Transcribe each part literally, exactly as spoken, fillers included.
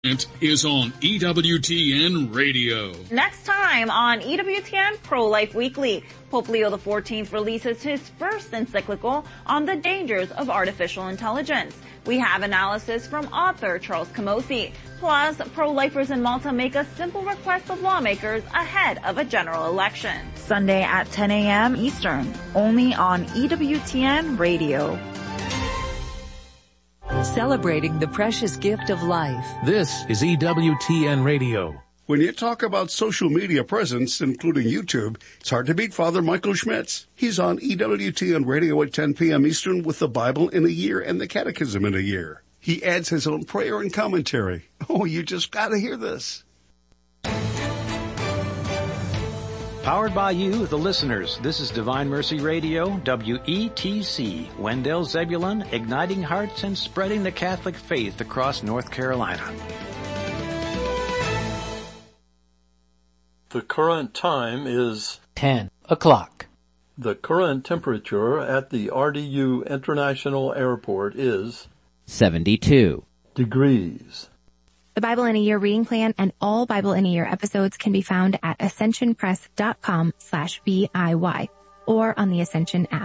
is on E W T N Radio. Next time on E W T N Pro-Life Weekly, Pope Leo the fourteenth releases his first encyclical on the dangers of artificial intelligence. We have analysis from author Charles Camosy. Plus, pro-lifers in Malta make a simple request of lawmakers ahead of a general election. Sunday at ten a.m. Eastern, only on E W T N Radio. Celebrating the precious gift of life. This is E W T N Radio. When you talk about social media presence, including YouTube, it's hard to beat Father Michael Schmitz. He's on E W T N Radio at ten p.m. Eastern with the Bible in a year and the Catechism in a year. He adds his own prayer and commentary. Oh, you just got to hear this. Powered by you, the listeners. This is Divine Mercy Radio, W E T C, Wendell Zebulon, igniting hearts and spreading the Catholic faith across North Carolina. The current time is ten o'clock. The current temperature at the R D U International Airport is seventy-two degrees. The Bible in a Year reading plan and all Bible in a Year episodes can be found at ascensionpress.com slash BIY or on the Ascension app.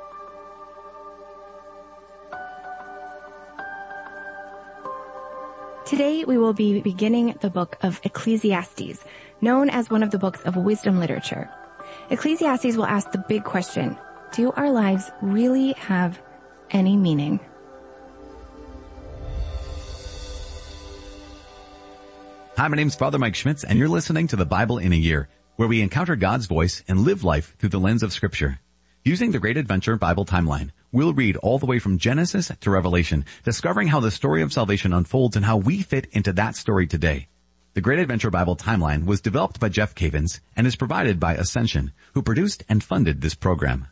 Today we will be beginning the book of Ecclesiastes, known as one of the books of wisdom literature. Ecclesiastes will ask the big question, do our lives really have any meaning? Hi, my name's Father Mike Schmitz, and you're listening to the Bible in a Year, where we encounter God's voice and live life through the lens of Scripture. Using the Great Adventure Bible Timeline, we'll read all the way from Genesis to Revelation, discovering how the story of salvation unfolds and how we fit into that story today. The Great Adventure Bible Timeline was developed by Jeff Cavins and is provided by Ascension, who produced and funded this program.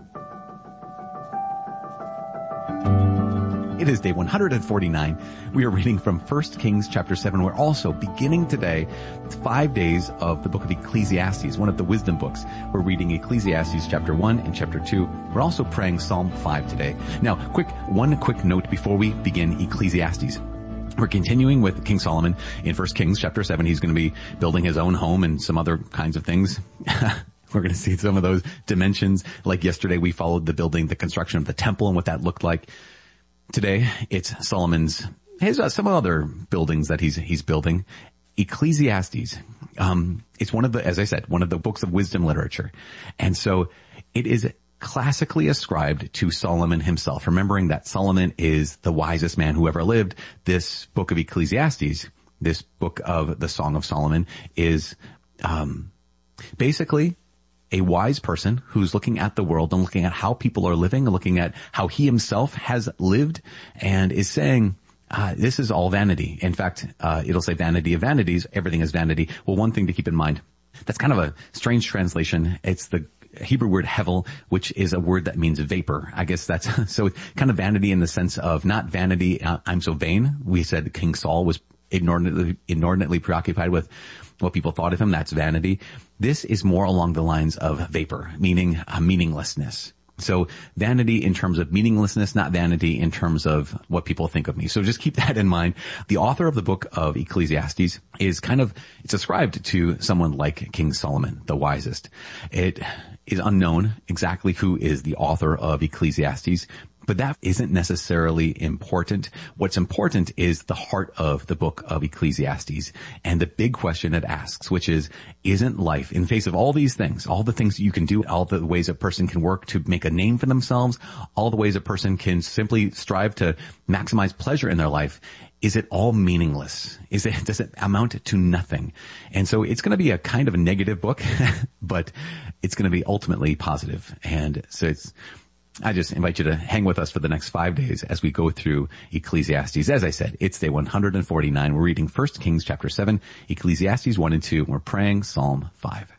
It is day one hundred forty-nine. We are reading from First Kings chapter seven. We're also beginning today five days of the book of Ecclesiastes, one of the wisdom books. We're reading Ecclesiastes chapter one and chapter two. We're also praying Psalm five today. Now, quick, one quick note before we begin Ecclesiastes. We're continuing with King Solomon in First Kings chapter seven. He's going to be building his own home and some other kinds of things. We're going to see some of those dimensions. Like yesterday, we followed the building, the construction of the temple and what that looked like. Today, it's Solomon's, his, uh, some other buildings that he's, he's building. Ecclesiastes. Um, it's one of the, as I said, one of the books of wisdom literature. And so it is classically ascribed to Solomon himself. Remembering that Solomon is the wisest man who ever lived. This book of Ecclesiastes, this book of the Song of Solomon is, um, basically a wise person who's looking at the world and looking at how people are living, looking at how he himself has lived, and is saying, uh, this is all vanity. In fact, uh, it'll say vanity of vanities, everything is vanity. Well, one thing to keep in mind, that's kind of a strange translation. It's the Hebrew word hevel, which is a word that means vapor. I guess that's, so kind of vanity in the sense of not vanity, uh, I'm so vain. We said King Saul was inordinately, inordinately preoccupied with what people thought of him. That's vanity. This is more along the lines of vapor, meaning uh, meaninglessness. So vanity in terms of meaninglessness, not vanity in terms of what people think of me. So just keep that in mind. The author of the book of Ecclesiastes is kind of, it's ascribed to someone like King Solomon, the wisest. It is unknown exactly who is the author of Ecclesiastes, but that isn't necessarily important. What's important is the heart of the book of Ecclesiastes and the big question it asks, which is, isn't life, in face of all these things, all the things you can do, all the ways a person can work to make a name for themselves, all the ways a person can simply strive to maximize pleasure in their life, is it all meaningless? Is it, does it amount to nothing? And so it's going to be a kind of a negative book, but it's going to be ultimately positive. And so it's, I just invite you to hang with us for the next five days as we go through Ecclesiastes. As I said, it's day one hundred forty-nine. We're reading First Kings chapter seven, Ecclesiastes one and two. We're praying Psalm five.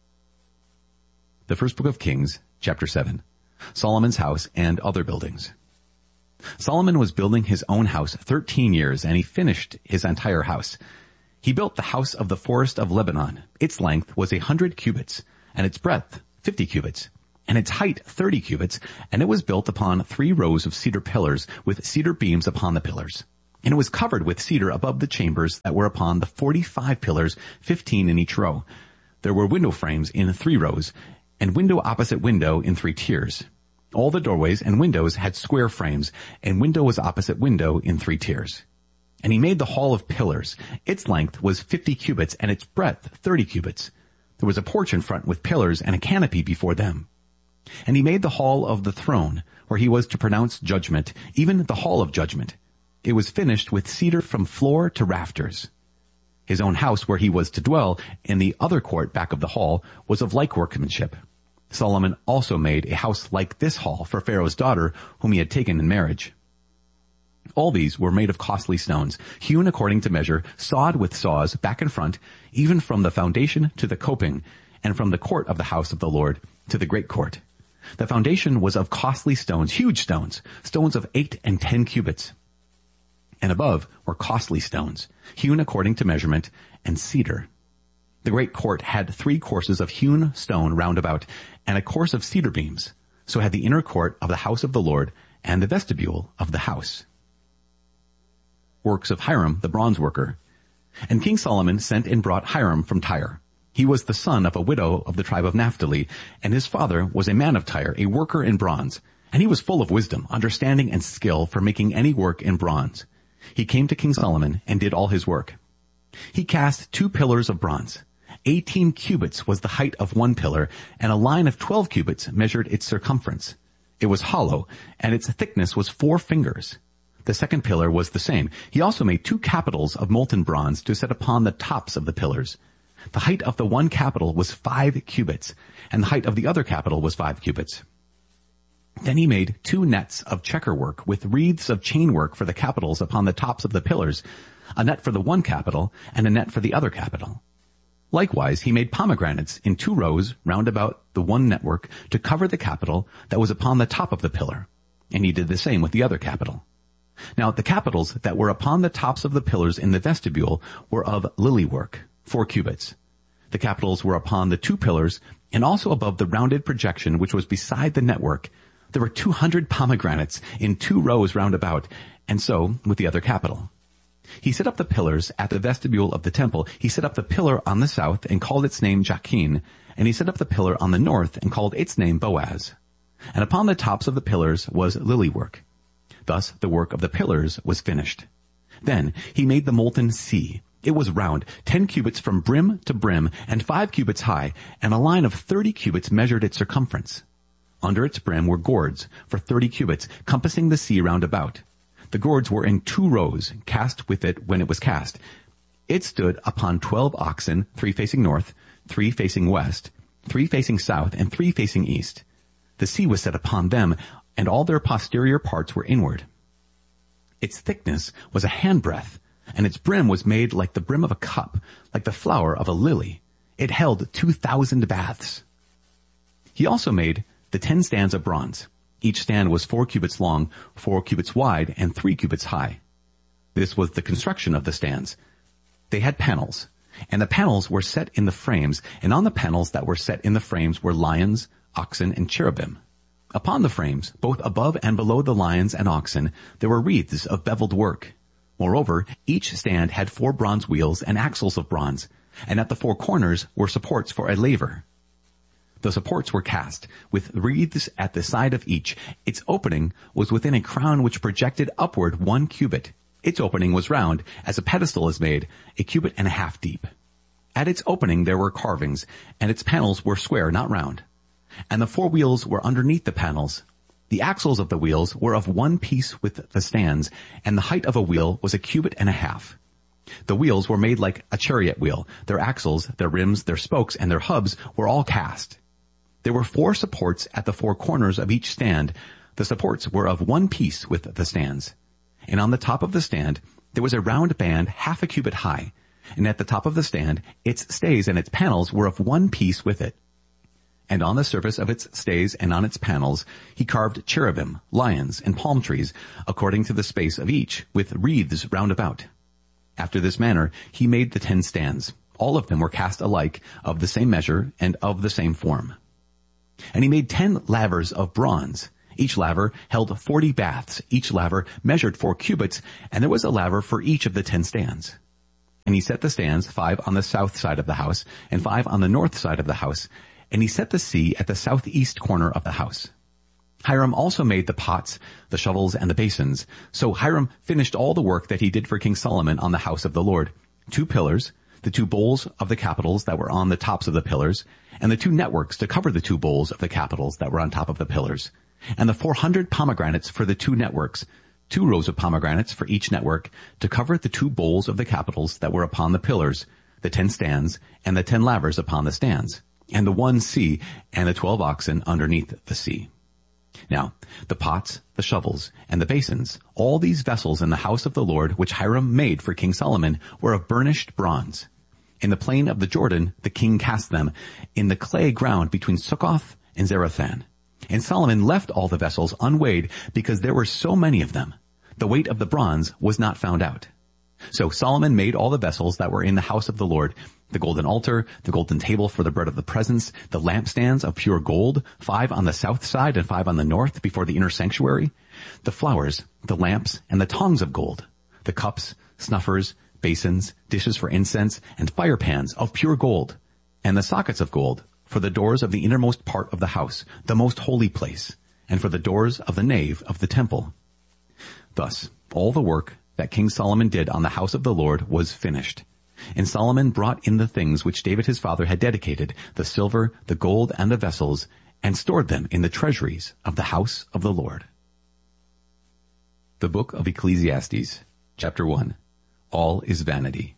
The first book of Kings, chapter seven, Solomon's house and other buildings. Solomon was building his own house thirteen years, and he finished his entire house. He built the house of the forest of Lebanon. Its length was a hundred cubits, and its breadth fifty cubits. And its height thirty cubits, and it was built upon three rows of cedar pillars with cedar beams upon the pillars. And it was covered with cedar above the chambers that were upon the forty-five pillars, fifteen in each row. There were window frames in three rows, and window opposite window in three tiers. All the doorways and windows had square frames, and window was opposite window in three tiers. And he made the hall of pillars. Its length was fifty cubits, and its breadth thirty cubits. There was a porch in front with pillars and a canopy before them. And he made the hall of the throne, where he was to pronounce judgment, even the hall of judgment. It was finished with cedar from floor to rafters. His own house where he was to dwell in the other court back of the hall was of like workmanship. Solomon also made a house like this hall for Pharaoh's daughter, whom he had taken in marriage. All these were made of costly stones, hewn according to measure, sawed with saws back and front, even from the foundation to the coping, and from the court of the house of the Lord to the great court. The foundation was of costly stones, huge stones, stones of eight and ten cubits. And above were costly stones, hewn according to measurement, and cedar. The great court had three courses of hewn stone round about, and a course of cedar beams. So had the inner court of the house of the Lord, and the vestibule of the house. Works of Hiram the bronze worker. And King Solomon sent and brought Hiram from Tyre. He was the son of a widow of the tribe of Naphtali, and his father was a man of Tyre, a worker in bronze. And he was full of wisdom, understanding, and skill for making any work in bronze. He came to King Solomon and did all his work. He cast two pillars of bronze. Eighteen cubits was the height of one pillar, and a line of twelve cubits measured its circumference. It was hollow, and its thickness was four fingers. The second pillar was the same. He also made two capitals of molten bronze to set upon the tops of the pillars. The height of the one capital was five cubits, and the height of the other capital was five cubits. Then he made two nets of checker work with wreaths of chain work for the capitals upon the tops of the pillars, a net for the one capital and a net for the other capital. Likewise, he made pomegranates in two rows round about the one network to cover the capital that was upon the top of the pillar, and he did the same with the other capital. Now the capitals that were upon the tops of the pillars in the vestibule were of lily work, four cubits. The capitals were upon the two pillars, and also above the rounded projection which was beside the network. There were two hundred pomegranates in two rows round about, and so with the other capital. He set up the pillars at the vestibule of the temple. He set up the pillar on the south and called its name Jachin, and he set up the pillar on the north and called its name Boaz. And upon the tops of the pillars was lily work. Thus the work of the pillars was finished. Then he made the molten sea. It was round, ten cubits from brim to brim, and five cubits high, and a line of thirty cubits measured its circumference. Under its brim were gourds for thirty cubits, compassing the sea round about. The gourds were in two rows, cast with it when it was cast. It stood upon twelve oxen, three facing north, three facing west, three facing south, and three facing east. The sea was set upon them, and all their posterior parts were inward. Its thickness was a handbreadth, and its brim was made like the brim of a cup, like the flower of a lily. It held two thousand baths. He also made the ten stands of bronze. Each stand was four cubits long, four cubits wide, and three cubits high. This was the construction of the stands. They had panels, and the panels were set in the frames, and on the panels that were set in the frames were lions, oxen, and cherubim. Upon the frames, both above and below the lions and oxen, there were wreaths of beveled work. Moreover, each stand had four bronze wheels and axles of bronze, and at the four corners were supports for a laver. The supports were cast, with wreaths at the side of each. Its opening was within a crown which projected upward one cubit. Its opening was round, as a pedestal is made, a cubit and a half deep. At its opening there were carvings, and its panels were square, not round. And the four wheels were underneath the panels. The axles of the wheels were of one piece with the stands, and the height of a wheel was a cubit and a half. The wheels were made like a chariot wheel. Their axles, their rims, their spokes, and their hubs were all cast. There were four supports at the four corners of each stand. The supports were of one piece with the stands. And on the top of the stand there was a round band half a cubit high, and at the top of the stand its stays and its panels were of one piece with it. And on the surface of its stays and on its panels he carved cherubim, lions, and palm trees, according to the space of each, with wreaths round about. After this manner he made the ten stands. All of them were cast alike, of the same measure, and of the same form. And he made ten lavers of bronze, Each laver held forty baths. Each laver measured four cubits, and there was a laver for each of the ten stands. And he set the stands, five on the south side of the house, and five on the north side of the house, and he set the sea at the southeast corner of the house. Hiram also made the pots, the shovels, and the basins. So Hiram finished all the work that he did for King Solomon on the house of the Lord. Two pillars, the two bowls of the capitals that were on the tops of the pillars, and the two networks to cover the two bowls of the capitals that were on top of the pillars, and the four hundred pomegranates for the two networks, two rows of pomegranates for each network to cover the two bowls of the capitals that were upon the pillars, the ten stands, and the ten lavers upon the stands, and the one sea, and the twelve oxen underneath the sea. Now, the pots, the shovels, and the basins, all these vessels in the house of the Lord which Hiram made for King Solomon, were of burnished bronze. In the plain of the Jordan the king cast them, in the clay ground between Succoth and Zarethan. And Solomon left all the vessels unweighed, because there were so many of them. The weight of the bronze was not found out. So Solomon made all the vessels that were in the house of the Lord, the golden altar, the golden table for the bread of the presence, the lampstands of pure gold, five on the south side and five on the north before the inner sanctuary, the flowers, the lamps, and the tongs of gold, the cups, snuffers, basins, dishes for incense, and fire pans of pure gold, and the sockets of gold for the doors of the innermost part of the house, the most holy place, and for the doors of the nave of the temple. Thus, all the work that King Solomon did on the house of the Lord was finished. And Solomon brought in the things which David his father had dedicated, the silver, the gold, and the vessels, and stored them in the treasuries of the house of the Lord. The Book of Ecclesiastes, Chapter one. All is vanity.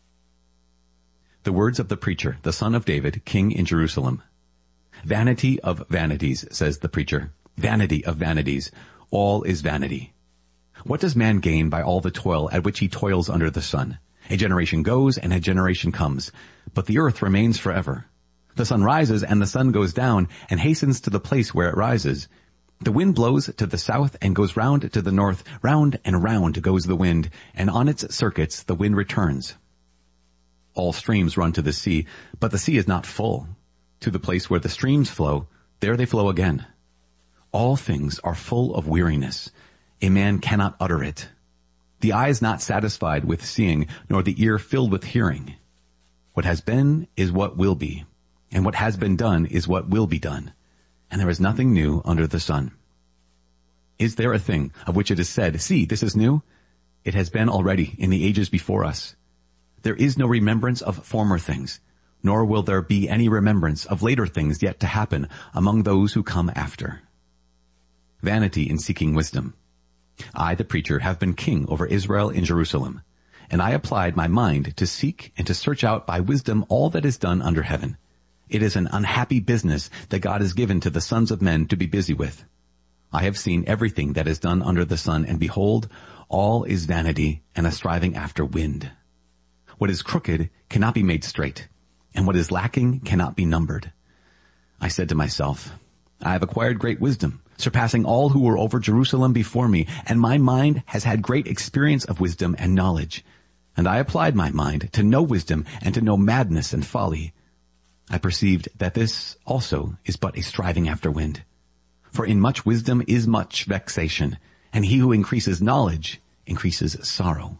The words of the preacher, the son of David, king in Jerusalem. Vanity of vanities, says the preacher. Vanity of vanities. All is vanity. What does man gain by all the toil at which he toils under the sun? A generation goes and a generation comes, but the earth remains forever. The sun rises and the sun goes down and hastens to the place where it rises. The wind blows to the south and goes round to the north. Round and round goes the wind, and on its circuits the wind returns. All streams run to the sea, but the sea is not full. To the place where the streams flow, there they flow again. All things are full of weariness. A man cannot utter it. The eye is not satisfied with seeing, nor the ear filled with hearing. What has been is what will be, and what has been done is what will be done, and there is nothing new under the sun. Is there a thing of which it is said, see, this is new? It has been already in the ages before us. There is no remembrance of former things, nor will there be any remembrance of later things yet to happen among those who come after. Vanity in seeking wisdom. I, the preacher, have been king over Israel in Jerusalem, and I applied my mind to seek and to search out by wisdom all that is done under heaven. It is an unhappy business that God has given to the sons of men to be busy with. I have seen everything that is done under the sun, and behold, all is vanity and a striving after wind. What is crooked cannot be made straight, and what is lacking cannot be numbered. I said to myself, I have acquired great wisdom, surpassing all who were over Jerusalem before me, and my mind has had great experience of wisdom and knowledge. And I applied my mind to know wisdom and to know madness and folly. I perceived that this also is but a striving after wind. For in much wisdom is much vexation, and he who increases knowledge increases sorrow.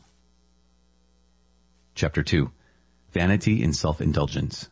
Chapter two. Vanity in self-indulgence.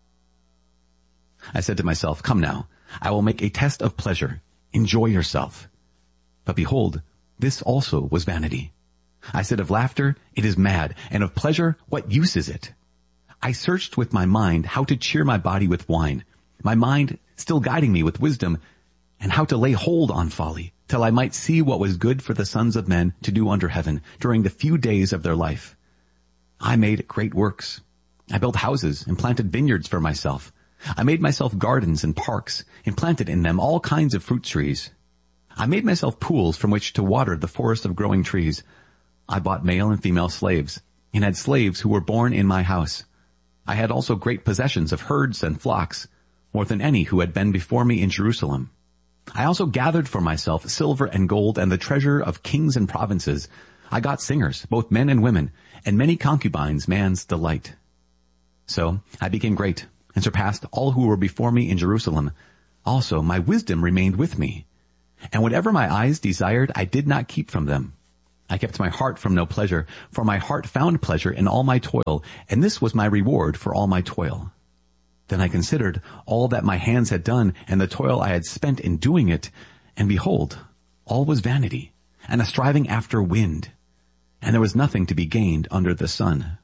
I said to myself, come now, I will make a test of pleasure. Enjoy yourself. But behold, this also was vanity. I said of laughter, it is mad, and of pleasure, what use is it? I searched with my mind how to cheer my body with wine, my mind still guiding me with wisdom, and how to lay hold on folly, till I might see what was good for the sons of men to do under heaven during the few days of their life. I made great works. I built houses and planted vineyards for myself. I made myself gardens and parks, and planted in them all kinds of fruit trees. I made myself pools from which to water the forest of growing trees. I bought male and female slaves, and had slaves who were born in my house. I had also great possessions of herds and flocks, more than any who had been before me in Jerusalem. I also gathered for myself silver and gold and the treasure of kings and provinces. I got singers, both men and women, and many concubines, man's delight. So I became great, and surpassed all who were before me in Jerusalem. Also my wisdom remained with me. And whatever my eyes desired, I did not keep from them. I kept my heart from no pleasure, for my heart found pleasure in all my toil, and this was my reward for all my toil. Then I considered all that my hands had done, and the toil I had spent in doing it, and behold, all was vanity, and a striving after wind, and there was nothing to be gained under the sun.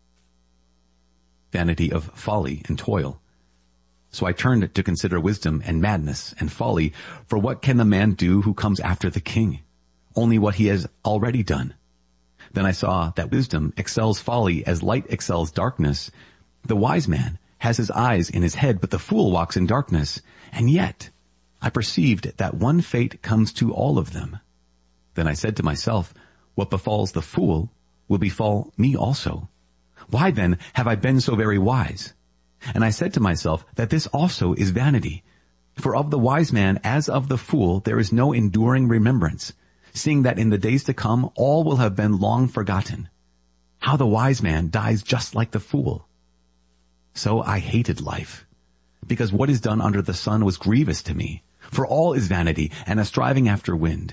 Vanity of folly and toil. So I turned to consider wisdom and madness and folly, for what can the man do who comes after the king? Only what he has already done. Then I saw that wisdom excels folly as light excels darkness. The wise man has his eyes in his head, but the fool walks in darkness. And yet I perceived that one fate comes to all of them. Then I said to myself, what befalls the fool will befall me also. Why then have I been so very wise? And I said to myself that this also is vanity. For of the wise man as of the fool there is no enduring remembrance, seeing that in the days to come all will have been long forgotten. How the wise man dies just like the fool. So I hated life, because what is done under the sun was grievous to me, for all is vanity and a striving after wind.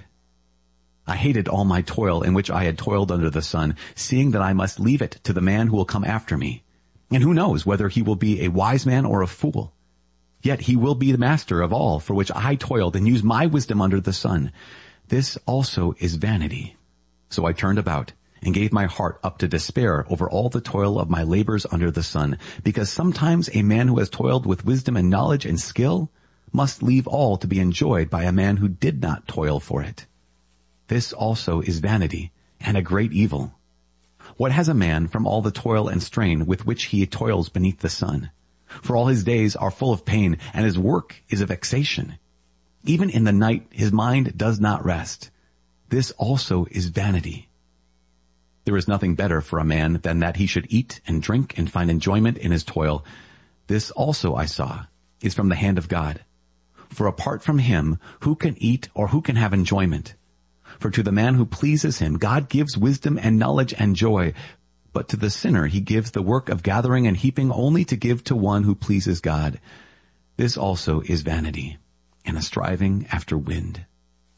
I hated all my toil in which I had toiled under the sun, seeing that I must leave it to the man who will come after me. And who knows whether he will be a wise man or a fool? Yet he will be the master of all for which I toiled and used my wisdom under the sun. This also is vanity. So I turned about and gave my heart up to despair over all the toil of my labors under the sun, because sometimes a man who has toiled with wisdom and knowledge and skill must leave all to be enjoyed by a man who did not toil for it. This also is vanity and a great evil. What has a man from all the toil and strain with which he toils beneath the sun? For all his days are full of pain, and his work is a vexation. Even in the night his mind does not rest. This also is vanity. There is nothing better for a man than that he should eat and drink and find enjoyment in his toil. This also I saw is from the hand of God. For apart from him, who can eat or who can have enjoyment? For to the man who pleases him, God gives wisdom and knowledge and joy. But to the sinner he gives the work of gathering and heaping only to give to one who pleases God. This also is vanity and a striving after wind.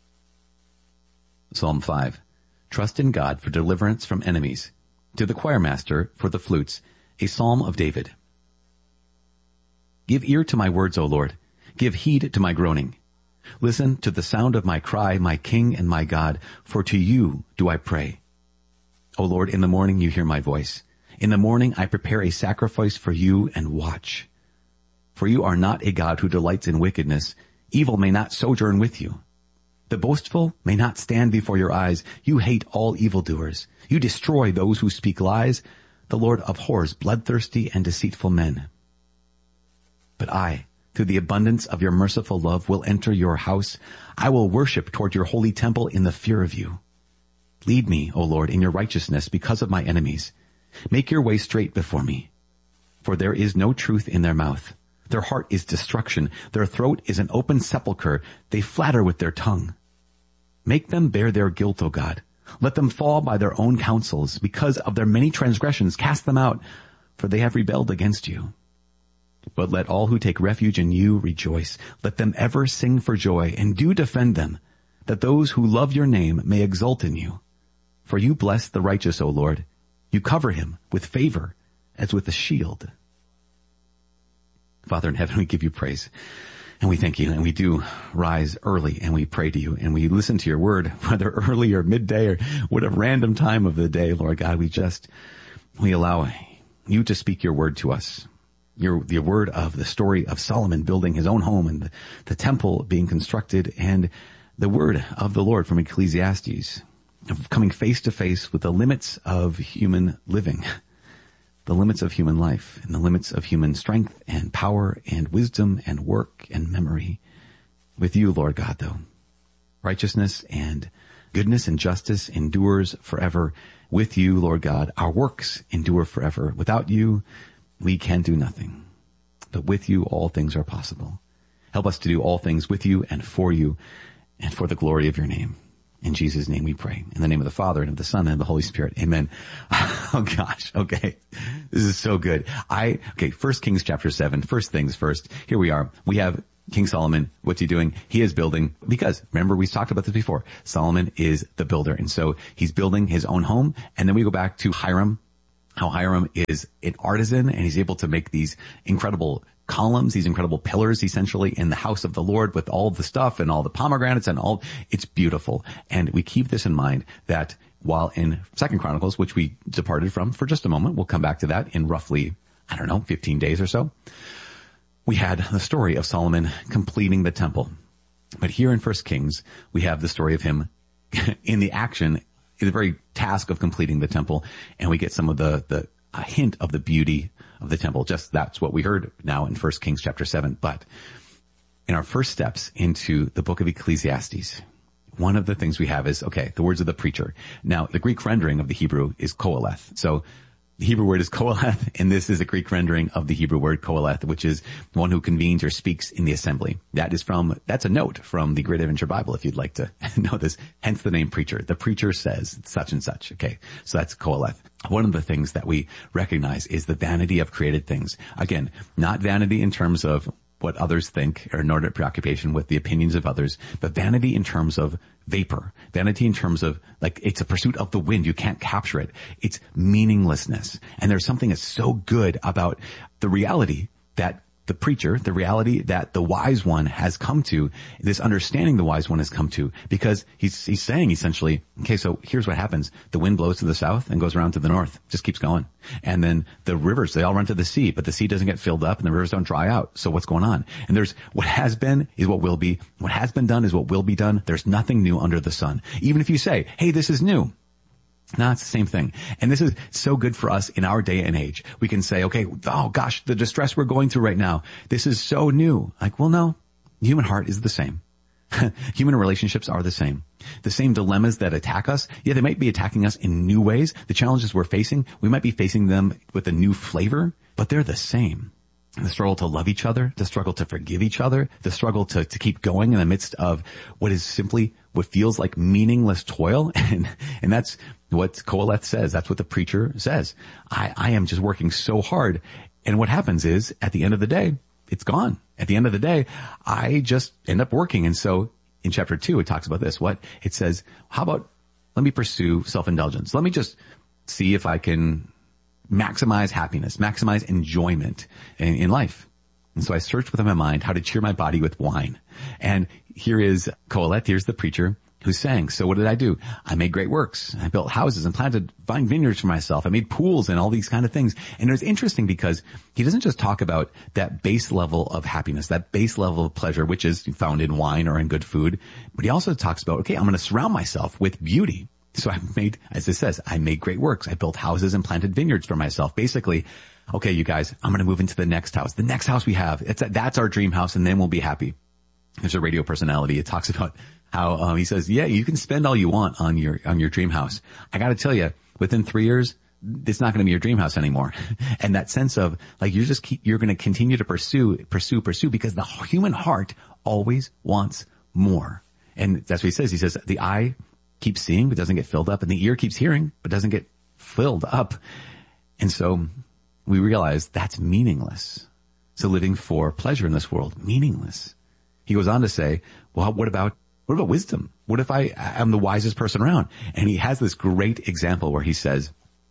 Psalm five. Trust in God for deliverance from enemies. To the choirmaster for the flutes, a psalm of David. Give ear to my words, O Lord. Give heed to my groaning. Listen to the sound of my cry, my King and my God, for to you do I pray. O Lord, in the morning you hear my voice. In the morning I prepare a sacrifice for you and watch. For you are not a God who delights in wickedness. Evil may not sojourn with you. The boastful may not stand before your eyes. You hate all evildoers. You destroy those who speak lies. The Lord abhors bloodthirsty and deceitful men. But I, through the abundance of your merciful love, will enter your house. I will worship toward your holy temple in the fear of you. Lead me, O Lord, in your righteousness because of my enemies. Make your way straight before me. For there is no truth in their mouth. Their heart is destruction. Their throat is an open sepulchre. They flatter with their tongue. Make them bear their guilt, O God. Let them fall by their own counsels. Because of their many transgressions, cast them out, for they have rebelled against you. But let all who take refuge in you rejoice. Let them ever sing for joy, and do defend them, that those who love your name may exult in you. For you bless the righteous, O Lord. You cover him with favor as with a shield. Father in heaven, we give you praise, and we thank you, and we do rise early, and we pray to you, and we listen to your word, whether early or midday or whatever random time of the day, Lord God. We just, we allow you to speak your word to us. Your, the word of the story of Solomon building his own home and the, the temple being constructed, and the word of the Lord from Ecclesiastes, of coming face to face with the limits of human living, the limits of human life, and the limits of human strength and power and wisdom and work and memory. With you, Lord God, though, righteousness and goodness and justice endures forever. With you, Lord God, our works endure forever. Without you, we can do nothing. But with you, all things are possible. Help us to do all things with you and for you and for the glory of your name. In Jesus' name we pray. In the name of the Father and of the Son and of the Holy Spirit. Amen. Oh gosh. Okay. This is so good. I, okay, First Kings chapter seven. First things first. Here we are. We have King Solomon, what's he doing? He is building, because remember we talked about this before, Solomon is the builder. And so he's building his own home. And then we go back to Hiram, how Hiram is an artisan and he's able to make these incredible columns, these incredible pillars essentially in the house of the Lord with all the stuff and all the pomegranates and all. It's beautiful. And we keep this in mind that while in Second Chronicles, which we departed from for just a moment, we'll come back to that in roughly, I don't know, fifteen days or so. We had the story of Solomon completing the temple. But here in First Kings, we have the story of him in the action, in the very task of completing the temple. And we get some of the, the a hint of the beauty of the temple. Just that's what we heard now in First Kings chapter seven. But in our first steps into the book of Ecclesiastes, one of the things we have is, okay, the words of the preacher. Now, the Greek rendering of the Hebrew is koheleth. So the Hebrew word is koheleth, and this is a Greek rendering of the Hebrew word koheleth, which is one who convenes or speaks in the assembly. That is from, that's a note from the Great Adventure Bible, if you'd like to know this. Hence the name preacher. The preacher says such and such. Okay. So that's koheleth. One of the things that we recognize is the vanity of created things. Again, not vanity in terms of what others think or inordinate preoccupation with the opinions of others, but vanity in terms of vapor, vanity in terms of like it's a pursuit of the wind. You can't capture it. It's meaninglessness. And there's something that's so good about the reality that the preacher, the reality that the wise one has come to, this understanding the wise one has come to, because he's, he's saying essentially, okay, so here's what happens. The wind blows to the south and goes around to the north, just keeps going. And then the rivers, they all run to the sea, but the sea doesn't get filled up and the rivers don't dry out. So what's going on? And there's what has been is what will be. What has been done is what will be done. There's nothing new under the sun. Even if you say, hey, this is new. No, it's the same thing. And this is so good for us in our day and age. We can say, okay, oh gosh, the distress we're going through right now, this is so new. Like, well, no, the human heart is the same. Human relationships are the same. The same dilemmas that attack us, yeah, they might be attacking us in new ways. The challenges we're facing, we might be facing them with a new flavor, but they're the same. The struggle to love each other, the struggle to forgive each other, the struggle to, to keep going in the midst of what is simply what feels like meaningless toil. And, and that's what Koheleth says. That's what the preacher says. I, I am just working so hard. And what happens is at the end of the day, it's gone. At the end of the day, I just end up working. And so in chapter two, it talks about this. What it says, how about let me pursue self-indulgence? Let me just see if I can maximize happiness, maximize enjoyment in, in life. And so I searched within my mind how to cheer my body with wine. And here is Koheleth, here's the preacher who's saying, so what did I do? I made great works. I built houses and planted vine vineyards for myself. I made pools and all these kind of things. And it was interesting because he doesn't just talk about that base level of happiness, that base level of pleasure, which is found in wine or in good food. But he also talks about, okay, I'm going to surround myself with beauty. So I made, as it says, I made great works. I built houses and planted vineyards for myself. Basically, okay, you guys, I'm going to move into the next house. The next house we have, it's a, that's our dream house, and then we'll be happy. There's a radio personality. It talks about how um, he says, yeah, you can spend all you want on your on your dream house. I got to tell you, within three years, it's not going to be your dream house anymore. And that sense of like you're just keep, you're going to continue to pursue, pursue, pursue, because the human heart always wants more. And that's what he says. He says the eye keeps seeing but doesn't get filled up, and the ear keeps hearing but doesn't get filled up. And so we realize that's meaningless. So living for pleasure in this world, meaningless. He goes on to say, well, what about, what about wisdom? What if I am the wisest person around? And he has this great example where he says,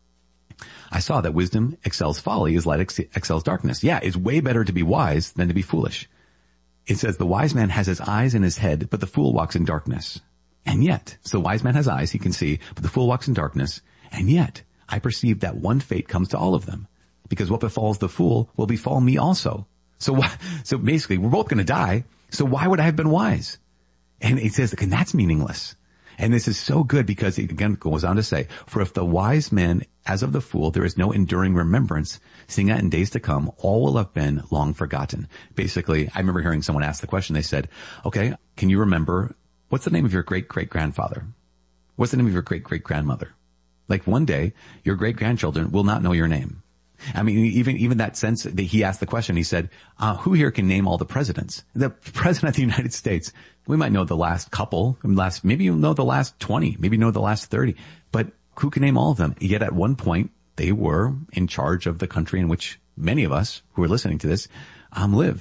I saw that wisdom excels folly as light ex- excels darkness. Yeah, it's way better to be wise than to be foolish. It says the wise man has his eyes in his head, but the fool walks in darkness. And yet, so the wise man has eyes, he can see, but the fool walks in darkness. And yet, I perceive that one fate comes to all of them, because what befalls the fool will befall me also. So, so basically, we're both going to die. So why would I have been wise? And it says, and that's meaningless. And this is so good because it again goes on to say, for if the wise man, as of the fool, there is no enduring remembrance, seeing that in days to come, all will have been long forgotten. Basically, I remember hearing someone ask the question. They said, okay, can you remember, what's the name of your great-great-grandfather? What's the name of your great-great-grandmother? Like one day, your great-grandchildren will not know your name. I mean, even, even that sense that he asked the question, he said, uh, who here can name all the presidents? The president of the United States, we might know the last couple, last, maybe you know the last twenty, maybe you know the last thirty, but who can name all of them? Yet at one point, they were in charge of the country in which many of us who are listening to this, um, live.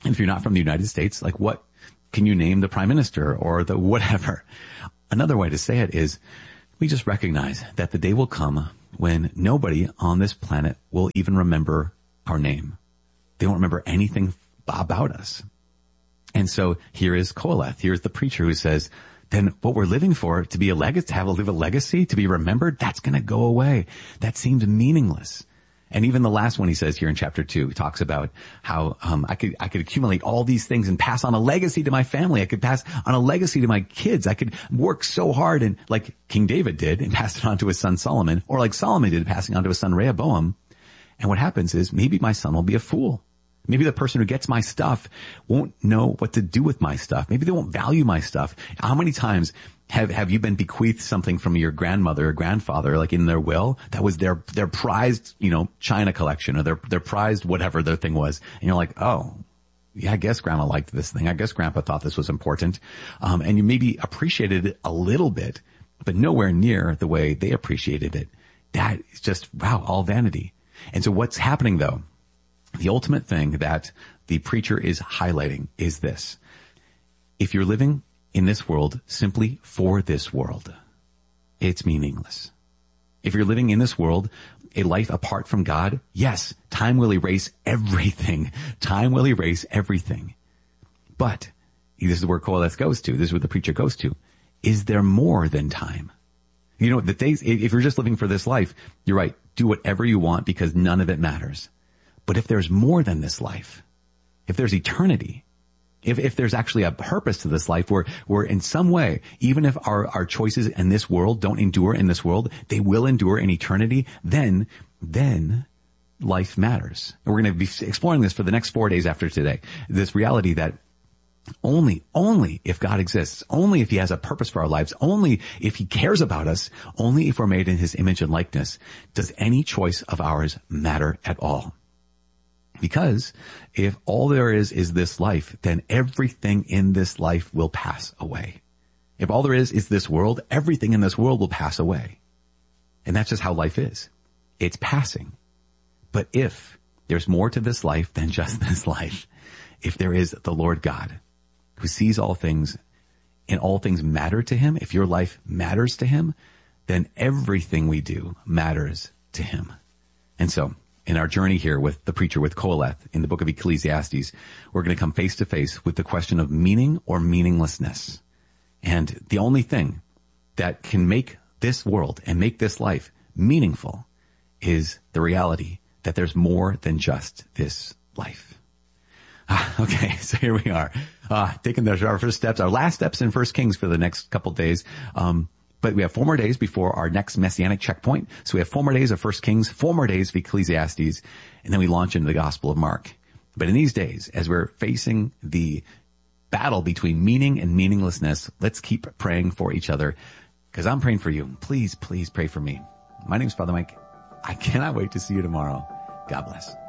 And if you're not from the United States, like what can you name the prime minister or the whatever? Another way to say it is we just recognize that the day will come when nobody on this planet will even remember our name. They won't remember anything about us. And so here is Qoheleth. Here's the preacher who says, then what we're living for, to be a legacy, to have a live a legacy, to be remembered, that's going to go away. That seems meaningless. And even the last one he says here in chapter two, he talks about how um, I could I could accumulate all these things and pass on a legacy to my family. I could pass on a legacy to my kids. I could work so hard, and like King David did and passed it on to his son Solomon, or like Solomon did, passing on to his son Rehoboam. And what happens is maybe my son will be a fool. Maybe the person who gets my stuff won't know what to do with my stuff. Maybe they won't value my stuff. How many times have, have you been bequeathed something from your grandmother or grandfather, like in their will, that was their, their prized, you know, china collection or their, their prized whatever their thing was. And you're like, oh, yeah, I guess grandma liked this thing. I guess grandpa thought this was important. Um, and you maybe appreciated it a little bit, but nowhere near the way they appreciated it. That is just, wow, all vanity. And so what's happening though? The ultimate thing that the preacher is highlighting is this. If you're living in this world simply for this world, it's meaningless. If you're living in this world a life apart from God, yes, time will erase everything. Time will erase everything. But this is where Qoheleth goes to. This is where the preacher goes to. Is there more than time? You know, the days, if you're just living for this life, you're right. Do whatever you want because none of it matters. But if there's more than this life, if there's eternity, if, if there's actually a purpose to this life where, where in some way, even if our, our choices in this world don't endure in this world, they will endure in eternity, then, then life matters. And we're going to be exploring this for the next four days after today. This reality that only, only if God exists, only if he has a purpose for our lives, only if he cares about us, only if we're made in his image and likeness, does any choice of ours matter at all. Because if all there is is this life, then everything in this life will pass away. If all there is is this world, everything in this world will pass away. And that's just how life is. It's passing. But if there's more to this life than just this life, if there is the Lord God who sees all things and all things matter to him, if your life matters to him, then everything we do matters to him. And so, in our journey here with the preacher, with Qoheleth, in the book of Ecclesiastes, we're going to come face to face with the question of meaning or meaninglessness. And the only thing that can make this world and make this life meaningful is the reality that there's more than just this life. Ah, okay, so here we are, uh, taking those, our first steps, our last steps in First Kings for the next couple days. Um, But we have four more days before our next messianic checkpoint. So we have four more days of First Kings, four more days of Ecclesiastes, and then we launch into the Gospel of Mark. But in these days, as we're facing the battle between meaning and meaninglessness, let's keep praying for each other, because I'm praying for you. Please, please pray for me. My name's Father Mike. I cannot wait to see you tomorrow. God bless.